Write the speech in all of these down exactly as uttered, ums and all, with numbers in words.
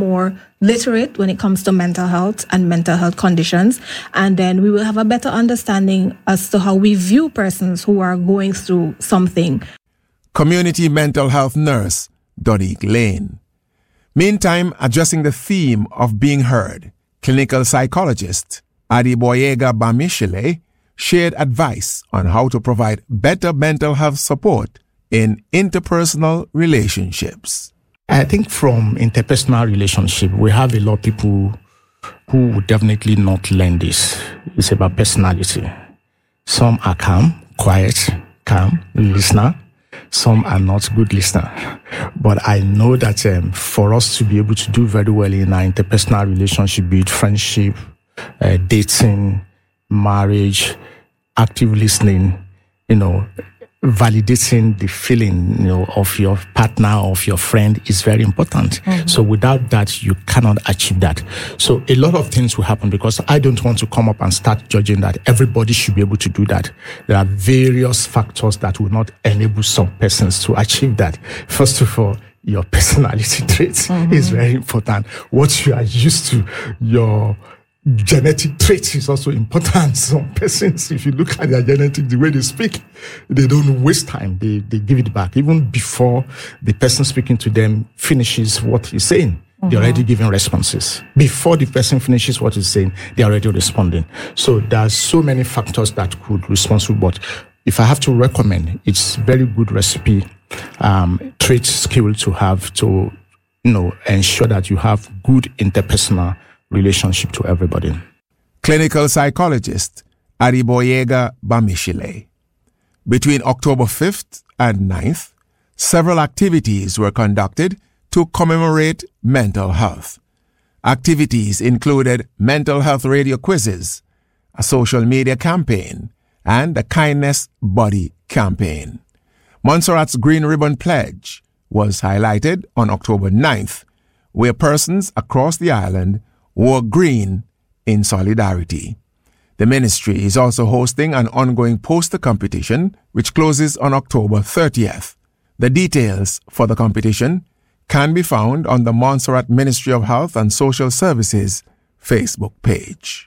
more literate when it comes to mental health and mental health conditions. And then we will have a better understanding as to how we view persons who are going through something. Community mental health nurse, Donique Lane. Meantime, addressing the theme of being heard, clinical psychologist Adeboyega Bamishile shared advice on how to provide better mental health support in interpersonal relationships. I think from interpersonal relationship, we have a lot of people who would definitely not learn this. It's about personality. Some are calm, quiet, calm, listener. Some are not good listener. But I know that um, for us to be able to do very well in our interpersonal relationship, be it friendship, uh, dating, marriage, active listening, you know, validating the feeling, you know, of your partner, of your friend is very important. Mm-hmm. So without that, you cannot achieve that. So a lot of things will happen because I don't want to come up and start judging that everybody should be able to do that. There are various factors that will not enable some persons to achieve that. First of all, your personality traits mm-hmm. is very important. What you are used to, your genetic traits is also important. Some persons, if you look at their genetics, the way they speak, they don't waste time. They they give it back. Even before the person speaking to them finishes what he's saying, mm-hmm. they're already giving responses. Before the person finishes what he's saying, they're already responding. So there's so many factors that could respond. But if I have to recommend, it's very good recipe, um, trait skill to have to, you know, ensure that you have good interpersonal relationship to everybody. Clinical psychologist Adeboyega Bamishile. Between October fifth and ninth, several activities were conducted to commemorate mental health. Activities included mental health radio quizzes, a social media campaign, and a kindness body campaign. Montserrat's Green Ribbon Pledge was highlighted on October ninth, where persons across the island wore green in solidarity. The ministry is also hosting an ongoing poster competition which closes on October thirtieth. The details for the competition can be found on the Montserrat Ministry of Health and Social Services Facebook page.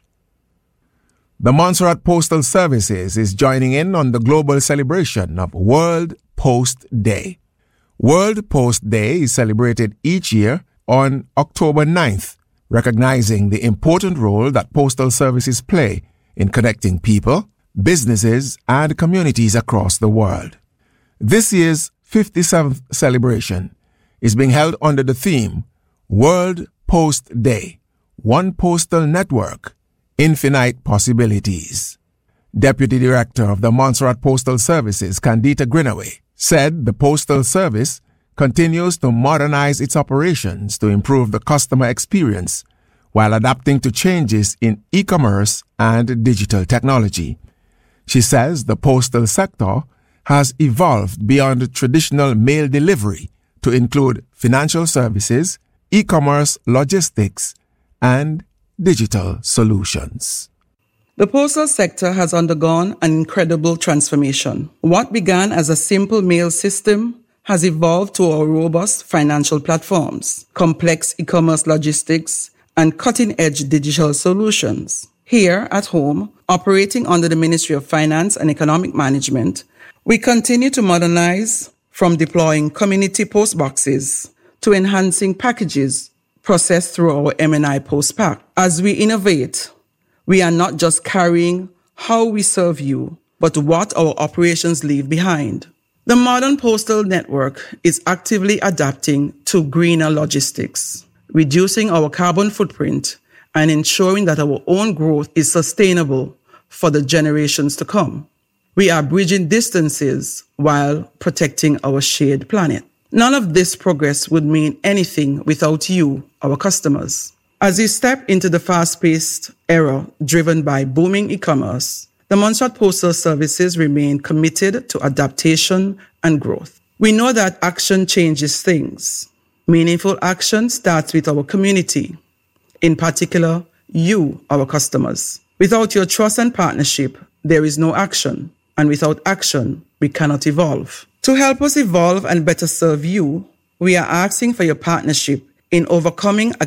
The Montserrat Postal Services is joining in on the global celebration of World Post Day. World Post Day is celebrated each year on October ninth, recognizing the important role that postal services play in connecting people, businesses, and communities across the world. This year's fifty-seventh celebration is being held under the theme World Post Day, One Postal Network, Infinite Possibilities. Deputy Director of the Montserrat Postal Services, Candida Greenaway, said the Postal Service continues to modernize its operations to improve the customer experience while adapting to changes in e-commerce and digital technology. She says the postal sector has evolved beyond traditional mail delivery to include financial services, e-commerce, logistics, and digital solutions. The postal sector has undergone an incredible transformation. What began as a simple mail system has evolved to our robust financial platforms, complex e-commerce logistics, and cutting-edge digital solutions. Here at home, operating under the Ministry of Finance and Economic Management, we continue to modernize from deploying community post boxes to enhancing packages processed through our M and I Post Pack. As we innovate, we are not just carrying how we serve you, but what our operations leave behind. The modern postal network is actively adapting to greener logistics, reducing our carbon footprint and ensuring that our own growth is sustainable for the generations to come. We are bridging distances while protecting our shared planet. None of this progress would mean anything without you, our customers. As we step into the fast-paced era driven by booming e-commerce, the Montserrat Postal Services remain committed to adaptation and growth. We know that action changes things. Meaningful action starts with our community, in particular, you, our customers. Without your trust and partnership, there is no action, and without action, we cannot evolve. To help us evolve and better serve you, we are asking for your partnership in overcoming a